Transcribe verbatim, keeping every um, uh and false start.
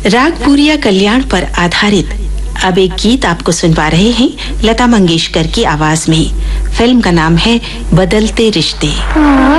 राग पूरिया कल्याण पर आधारित अब एक गीत आपको सुनवा रहे हैं लता मंगेशकर की आवाज में। फिल्म का नाम है बदलते रिश्ते।